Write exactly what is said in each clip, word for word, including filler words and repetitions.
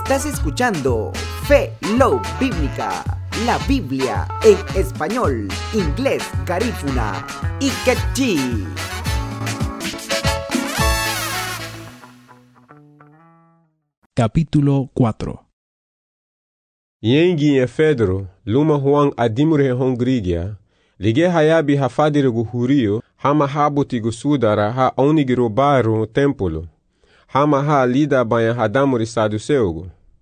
Estás escuchando Fe Love Bíblica, la Biblia en español, inglés, garífuna y quechí. Capítulo cuatro. Yengi e Fedro, luma Juan adimure hongrigia, lige hayabi hafadire guhurio, hama habuti gusudara ha onigiro baro tempolo, hama ha lida banha hadamuri saduceugo.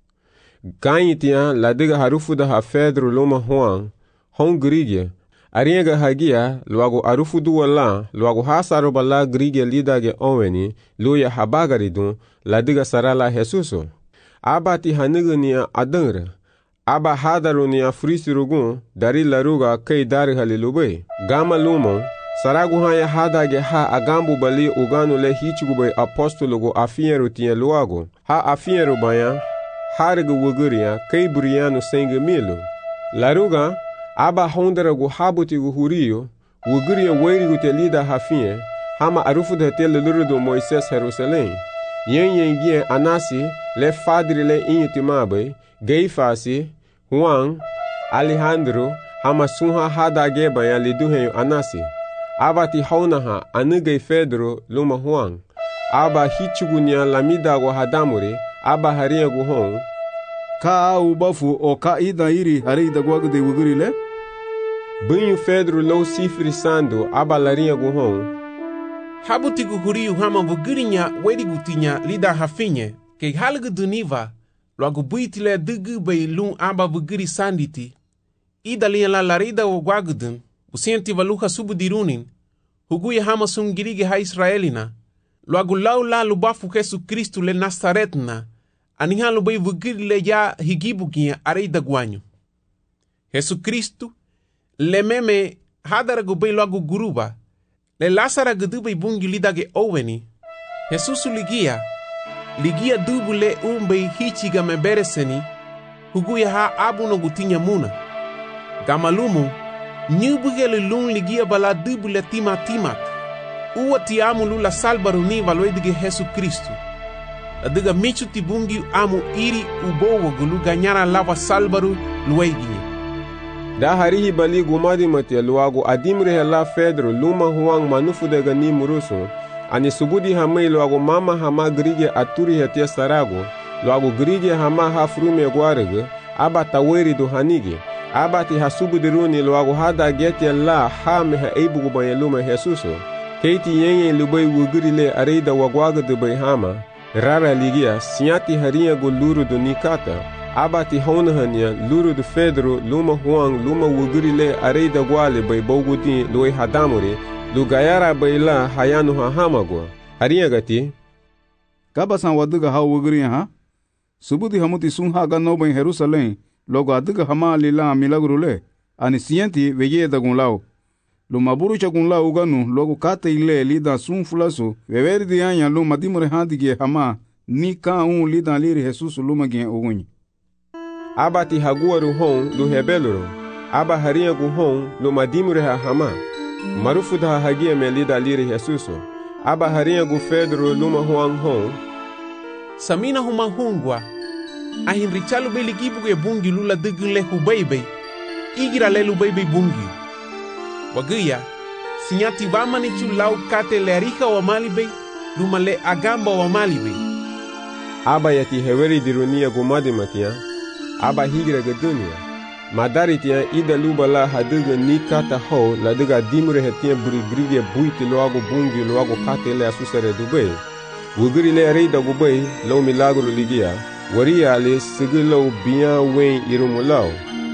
Ganhitian ladiga harufuda ha Fedro luma Juan, hongrigia, arienga hagia, luago arufudu wala, luago hasaroba la grigia lidage oweni, luya habagaridun, ladiga sarala Jesuso. Abati hanigania adangra. Aba hadarunia frisirugun, dari laruga kei dari halilube. Gama lumo, saragu haya hadage ha agambu bali uganu le hichigube apostologo afienru tien luago. Ha afienru baya, hariga wuguria kei burianu senge milu. Laruga, aba hondaragu habutigu hurio, wuguria weirigu te lida hafien, hama arufu de tele lurudo Moises Jerusalém. Yen yen gien anasi, le fadri le inyutimabe, geifasi, Juan, Alejandro, hama sunha hadage baya liduhenyo anasi. Abati haunaha anugei Fedro luma Juan. Aba hichugunia lamidago hadamuri, aba haria guhon. Ka ubafu o ka ida iri harida guagde wugurile? Bunyu Fedro lo sifri sando, aba laria guhon. Habuti guhuriu hama vugurinya werigutinya lida hafinye, ke halgu duniva, logo buitile dugu bei lun aba vuguri sanditi, ida liya la larida o guagudun, usienti valuha subudirunin, huguya hama sungirige ha Israelina, logo lau la lubafu Jesu Kristu le Nazaretna, aniha lubei vuguri le ya higibugia areida guanyu. Jesu Kristu, le meme hadaragu bei logo guruba, le Lazara gudube bungi lidage oweni. Jesusu ligia, ligia dubu le umbe hichiga mebereseni, huguya ha abuno gutinya muna. Gamalumu, nyubugele lun ligia bala dubu le tima timat. Uwa ti amu lula salbaru ni valoedige Jesu Kristu. Adiga michu ti bungi amu iri ubowo gulu ganyara lava salbaru lueginye. Da harihi bali gumadi mate luago adimre la Fedro luma Juan manufu de gani murusu ani subudi hamai luago mama hama grige aturi hetia sarago luago grige hama ha frume guarege aba taweri do hanige aba ti hasubudi runi luago hada getia la ha me ha eibugu banye luma Jesuso keiti yenye lubai wugurile areida wagwaga de bai hama rara ligia siati haria go luru do nikata Abati honahania luru de Fedro luma Juan luma wugurile areida gwale bay bogudi loi hadamuri lugayara bayla hayanu ha hamagwa haria gati Kabasan waduga ha wuguri ha subudi hamuti sunha ga no bay Jerusalém logo aduga hama lila milagrule ani sienti veye da gunlao luma burucha gunlao uganu logo kate ile lida sun fulaso veverdi anya luma dimure handige hama ni ka un lida liri Jesus luma gen ogunyi Abati haguaru hon lu hebeluro, aba haria gu hon lu madimure ha hama. Marufu da hagia melida liri Jesuso, aba haria gu Fedro luma huang hon. Samina huma hungwa, ahin richalu beli gibuge bungi lula dugun le hubeibe, igira le lubeibe bungi. Waguya, sinyati vamani chu lau kate le arika wa malibe, luma le agamba wa malibe. Aba yati heweri dirunia gumadi matia. Aba higira gadunia. Madari tia ida luba la haduga nikata ho la duga dimure hetia buri grige buiti loago bungi loago kate le asusare dube. Wuguri le reida gube lo milagro ligia. Waria le sigilo biya wen irumulao.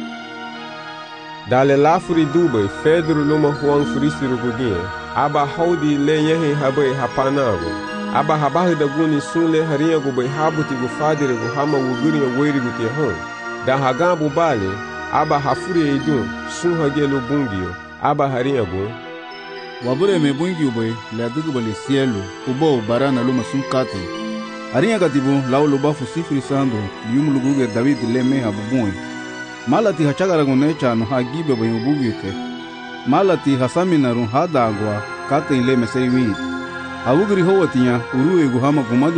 Dale lafuri dube Fedro luma Juan frisiru gugie. Aba haudi le yehe habe hapanago. Aba habahi da guni sunle haria gube habuti gufadire guhama wuguri ya weiri gutie hon. Da hagambu bale, aba hafuri edun, sun hagelo bungio, aba haria gu. Wabure me bungi ube, le adugu bale cielo, ubo barana luma sun kate. Haria gatibu, lau lubafu sifri sando, lium luguge David le meha bubuni. Malati hachagara gunecha no hagibe bayu bugite. Malati hasamina run hada agua, kate ile mesei wini. Awugri howatinya, uruwe guhama gumadu